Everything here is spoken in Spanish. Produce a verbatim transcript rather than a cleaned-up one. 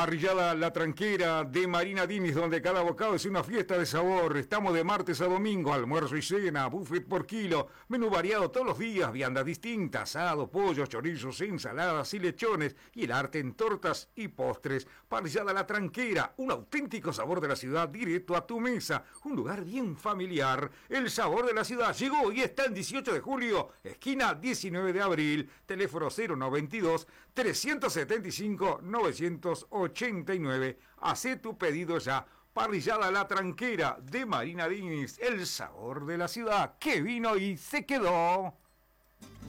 Parrillada La Tranquera de Marina Diniz, donde cada bocado es una fiesta de sabor. Estamos de martes a domingo, almuerzo y cena, buffet por kilo, menú variado todos los días, viandas distintas, asado, pollos, chorizos, ensaladas y lechones, y el arte en tortas y postres. Parrillada La Tranquera, un auténtico sabor de la ciudad directo a tu mesa, un lugar bien familiar. El sabor de la ciudad llegó y está en dieciocho de julio, esquina diecinueve de abril, teléfono cero noventa y dos, trescientos setenta y cinco, novecientos ochenta y nueve. Hacé tu pedido ya. Parrillada La Tranquera de Marina Diniz, el sabor de la ciudad que vino y se quedó.